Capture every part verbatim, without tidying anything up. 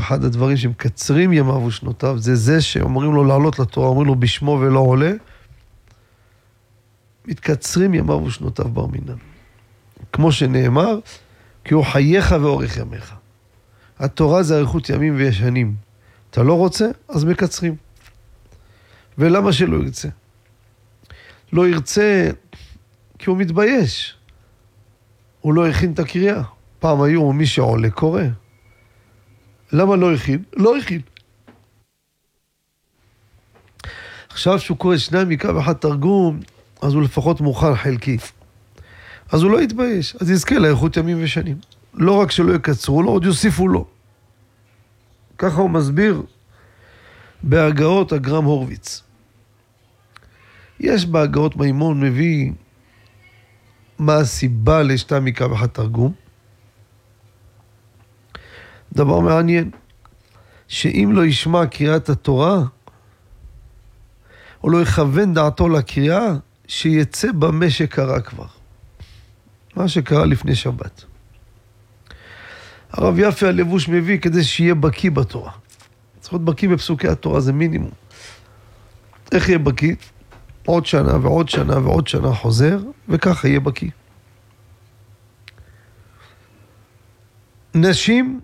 אחד הדברים שמקצרים ימיו ושנותיו, זה זה שאומרים לו לעלות לתורה, אומרים לו בשמו ולא עולה, מתקצרים ימיו ושנותיו בר מינן. כמו שנאמר, כי הוא חייך ואורך ימיך. התורה זה אריכות ימים וישנים. אתה לא רוצה? אז מקצרים. ולמה שלא ירצה? לא ירצה כי הוא מתבייש. הוא לא הכין את הקריאה. פעם היו מי שעולה קורא. למה לא הכין? לא הכין. עכשיו שהוא קורא שניים מקרא ואחד תרגום, אז הוא לפחות מוכן חלקי. אז הוא לא יתבייש, אז יזכה לאיכות ימים ושנים. לא רק שלא יקצרו לו, עוד יוסיפו לו. ככה הוא מסביר בהגאות הגר"ם הורוביץ. יש בהגאות מימון מביא מה הסיבה לשניים מקרא ואחד תרגום. דבר מעניין, שאם לא ישמע קריאת התורה, או לא יכוון דעתו לקריאה, שיצא במה שקרה כבר. מה שקרה לפני שבת. הרב יפה הלבוש מביא כדי שיהיה בקי בתורה. צריך להיות בקי בפסוקי התורה, זה מינימום. איך יהיה בקי? עוד שנה ועוד שנה ועוד שנה חוזר, וככה יהיה בקי. נשים,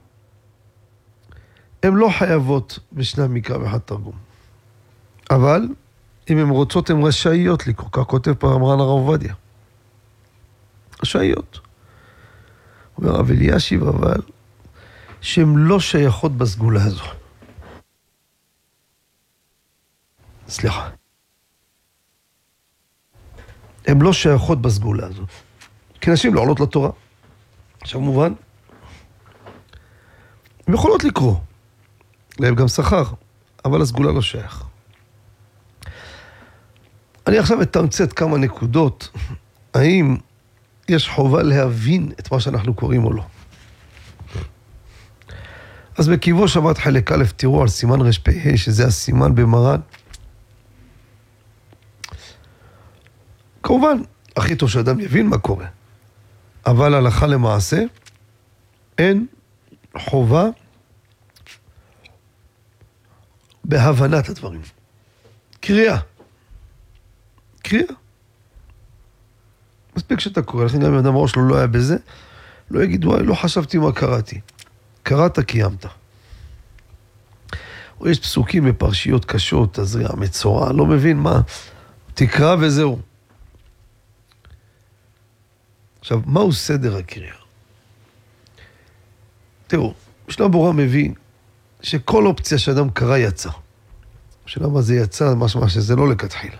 הן לא חייבות בשניים מקרא ואחד תרגום. אבל, אם הן רוצות, הן רשאיות לקרוא, כך כותב מרן הרב עובדיה. רשאיות. אומר הרב אלישיב, אבל, שהן לא שייכות בסגולה הזו. סליחה. הן לא שייכות בסגולה הזו. כי נשים לא עולות לתורה. עכשיו מובן, הן יכולות לקרוא. להם גם שכר, אבל הסגולה לא שייך. אני עכשיו אתמצת כמה נקודות, האם יש חובה להבין את מה שאנחנו קוראים או לא. אז בקיבו שבת חלק א', תראו על סימן רשפה, שזה הסימן במרן. כמובן, הכי טוב שאדם יבין מה קורה. אבל הלכה למעשה, אין חובה בהבנת הדברים. קריאה. קריאה. מספיק שאתה קורא, לכן גם אם אדם ראש לו לא היה בזה, לא יגיד, וואי, לא חשבתי מה קראתי. קראת, קיימת. או יש פסוקים בפרשיות קשות, תזריע, מצורע, לא מבין מה. תקרא וזהו. עכשיו, מהו סדר הקריאה? תראו, משנה ברורה מביא שכל אופציה שאדם קרא יצא. שאלה מה זה יצא, משמע שזה לא לכתחילה.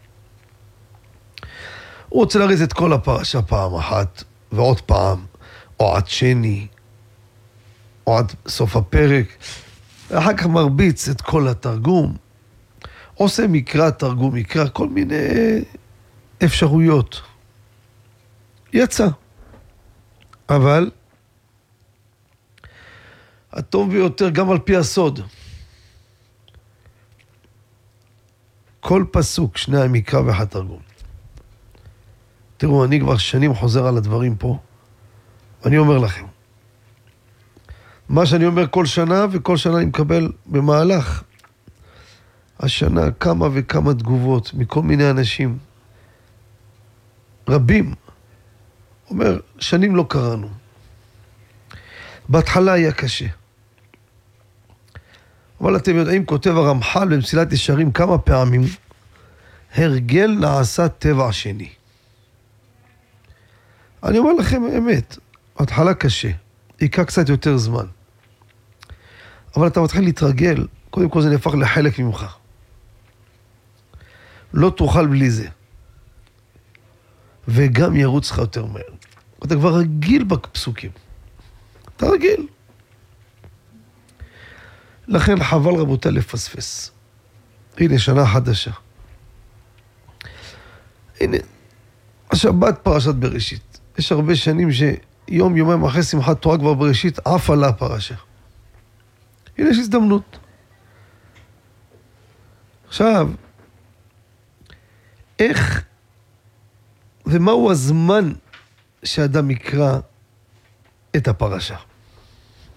הוא רוצה להריץ את כל הפרשה פעם אחת, ועוד פעם, או עד שני, או עד סוף הפרק, ואחר כך מרביץ את כל התרגום, עושה מקרא, תרגום מקרא, כל מיני אפשרויות. יצא. אבל, הטוב ביותר גם על פי הסוד. כל פסוק, שניים מקרא ואחד תרגום. תראו, אני כבר שנים חוזר על הדברים פה, ואני אומר לכם, מה שאני אומר כל שנה, וכל שנה אני מקבל במהלך השנה כמה וכמה תגובות מכל מיני אנשים, רבים, אומר, שנים לא קראנו. בהתחלה היה קשה. אבל אתם יודעים, כותב הרמח"ל במסילת ישרים כמה פעמים, הרגל נעשה טבע שני. אני אומר לכם אמת, בהתחלה קשה, ייקח קצת יותר זמן. אבל אתה מתחיל להתרגל, קודם כל זה נהפך לחלק ממך. לא תוכל בלי זה. וגם ירוץ לך יותר מהר. אתה כבר רגיל בפסוקים. אתה רגיל. לכן חבל רבותי לפספס. הנה שנה חדשה. הנה, השבת פרשת בראשית. יש הרבה שנים שיום יומיים אחרי שמחת תורה כבר בראשית עף עלה הפרשה. הנה יש הזדמנות. עכשיו, איך ומהו הזמן שאדם יקרא את הפרשה?